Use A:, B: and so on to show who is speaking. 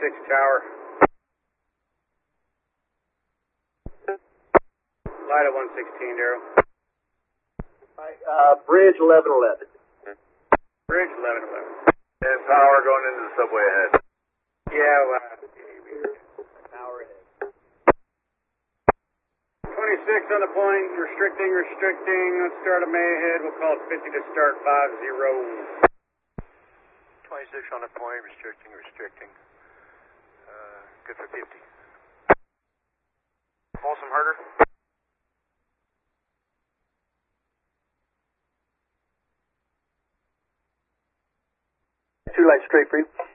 A: tower. Light at 116, Darrow.
B: Bridge 1111.
A: Bridge 1111.
C: And power going into the subway ahead.
A: Yeah,
B: Power ahead.
A: 26 on the point, restricting. Let's start a May ahead. We'll call it 50 to start 50.
C: 26 on the point, restricting. Good for 50. Folsom Herder.
B: 2 light straight for you.